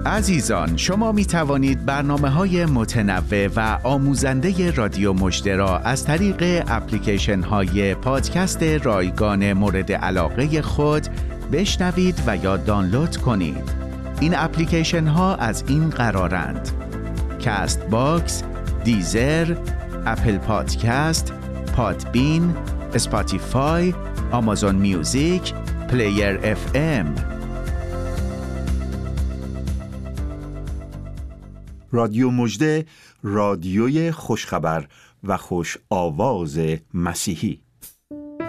عزیزان، شما می توانید برنامه‌های متنوع و آموزنده رادیو مژده را از طریق اپلیکیشن‌های پادکست رایگان مورد علاقه خود بشنوید و یا دانلود کنید. این اپلیکیشن‌ها از این قرارند: کست باکس، دیزر، اپل پادکست، پادبین، اسپاتیفای، آمازون میوزیک، پلیر اف ام. رادیو مژده، رادیوی خوشخبر و خوش آواز مسیحی.